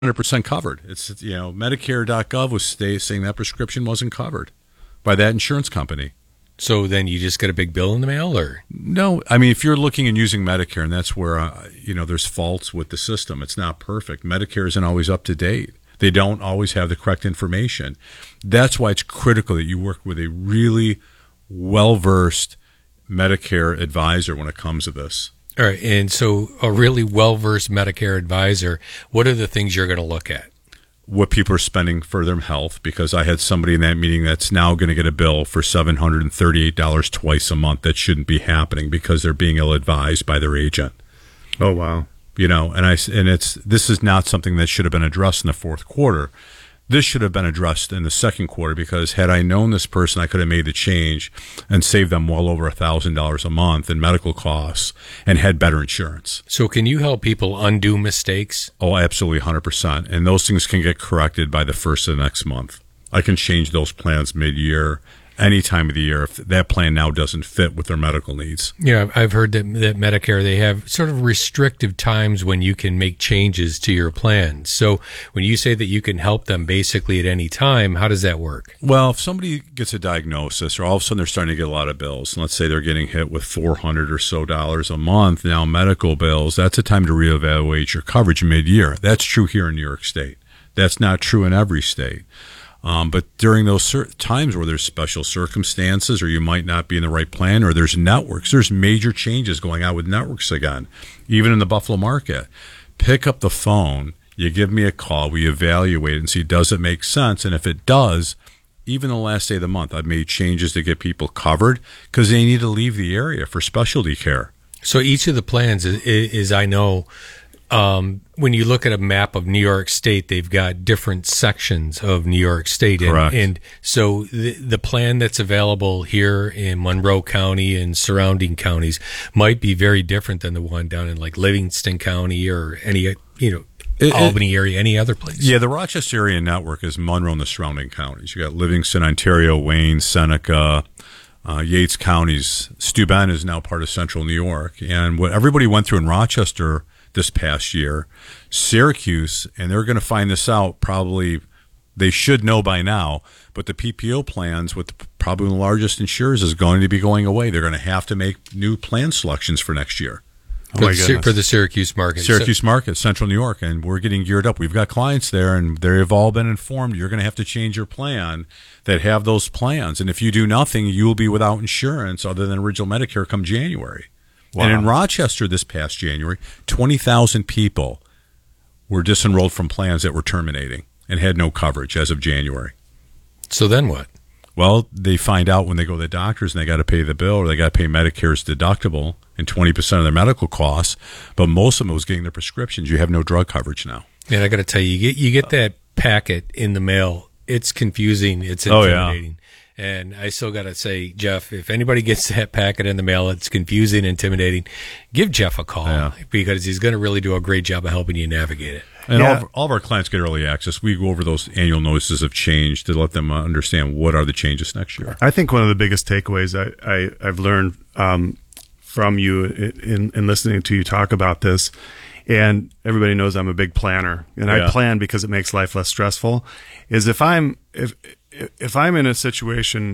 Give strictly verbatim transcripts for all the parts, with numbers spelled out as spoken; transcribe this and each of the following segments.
hundred percent covered. It's, you know, Medicare dot gov was stay, saying that prescription wasn't covered by that insurance company. So then you just get a big bill in the mail, or? No, I mean, if you're looking and using Medicare, and that's where, uh, you know, there's faults with the system. It's not perfect. Medicare isn't always up to date. They don't always have the correct information. That's why it's critical that you work with a really well-versed Medicare advisor when it comes to this. All right, and so a really well-versed Medicare advisor, what are the things you're going to look at? What people are spending for their health, because I had somebody in that meeting that's now going to get a bill for seven hundred thirty-eight dollars twice a month. That shouldn't be happening because they're being ill-advised by their agent. Oh, wow. You know, and I and it's this is not something that should have been addressed in the fourth quarter. This should have been addressed in the second quarter, because had I known this person, I could have made the change and saved them well over one thousand dollars a month in medical costs and had better insurance. So can you help people undo mistakes? Oh, absolutely, one hundred percent. And those things can get corrected by the first of the next month. I can change those plans mid-year, any time of the year, if that plan now doesn't fit with their medical needs. Yeah, I've heard that, that Medicare, they have sort of restrictive times when you can make changes to your plan. So when you say that you can help them basically at any time, how does that work? Well, if somebody gets a diagnosis, or all of a sudden they're starting to get a lot of bills, and let's say they're getting hit with four hundred or so dollars a month now, medical bills, that's a time to reevaluate your coverage mid-year. That's true here in New York State. That's not true in every state. Um, but during those certain times where there's special circumstances, or you might not be in the right plan, or there's networks, there's major changes going on with networks again, even in the Buffalo market. Pick up the phone, you give me a call, we evaluate it and see, does it make sense? And if it does, even the last day of the month, I've made changes to get people covered because they need to leave the area for specialty care. So each of the plans is, is I know, Um, when you look at a map of New York State, they've got different sections of New York State. Correct. And, and so the, the plan that's available here in Monroe County and surrounding counties might be very different than the one down in like Livingston County or any, you know, It, Albany it, area, any other place. Yeah, the Rochester area network is Monroe and the surrounding counties. You got Livingston, Ontario, Wayne, Seneca, uh, Yates counties. Steuben is now part of central New York. And what everybody went through in Rochester this past year, Syracuse, and they're going to find this out probably, they should know by now, but the P P O plans with the, probably the largest insurers is going to be going away. They're going to have to make new plan selections for next year. Oh for, the, for the Syracuse market. Syracuse so, market, central New York, and we're getting geared up. We've got clients there, and they've all been informed you're going to have to change your plan that have those plans. And if you do nothing, you will be without insurance other than original Medicare come January. Wow. And in Rochester this past January, twenty thousand people were disenrolled from plans that were terminating and had no coverage as of January. So then what? Well, they find out when they go to the doctors and they got to pay the bill, or they got to pay Medicare's deductible and twenty percent of their medical costs, but most of them was getting their prescriptions. You have no drug coverage now. And I got to tell you, you get, you get that packet in the mail. It's confusing. It's intimidating. Oh, yeah. And I still got to say, Jeff, if anybody gets that packet in the mail, it's confusing, intimidating, give Jeff a call, yeah, because he's going to really do a great job of helping you navigate it. And yeah. all, of, all of our clients get early access. We go over those annual notices of change to let them understand what are the changes next year. I think one of the biggest takeaways I, I, I've learned um, from you in, in listening to you talk about this, and everybody knows I'm a big planner, and yeah. I plan because it makes life less stressful, is if I'm if if I'm in a situation,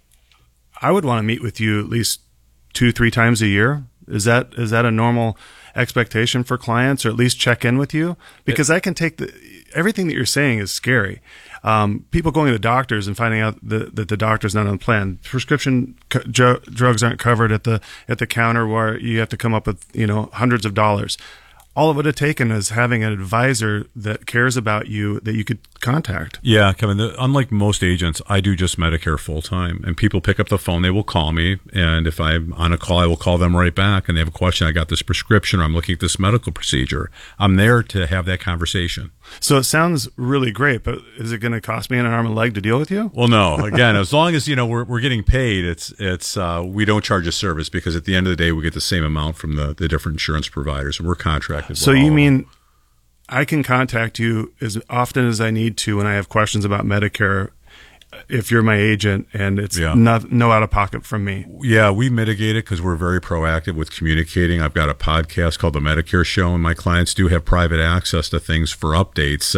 I would want to meet with you at least two, three times a year. Is that is that a normal expectation for clients, or at least check in with you? Because I can take the everything that you're saying is scary. Um, people going to the doctors and finding out that, that the doctor's not on the plan. Prescription co- jo- drugs aren't covered at the at the counter, where you have to come up with you know hundreds of dollars. All it would have taken is having an advisor that cares about you that you could contact. Yeah, Kevin, the, unlike most agents, I do just Medicare full-time. And people pick up the phone, they will call me. And if I'm on a call, I will call them right back. And they have a question, I got this prescription, or I'm looking at this medical procedure. I'm there to have that conversation. So it sounds really great, but is it going to cost me an arm and leg to deal with you? Well, no. Again, as long as you know we're we're getting paid, it's it's uh, we don't charge a service, because at the end of the day, we get the same amount from the, the different insurance providers, and we're contracted. So you mean I can contact you as often as I need to when I have questions about Medicare, if you're my agent, and it's Yeah. not, no out of pocket from me. Yeah, we mitigate it because we're very proactive with communicating. I've got a podcast called The Medicare Show, and my clients do have private access to things for updates.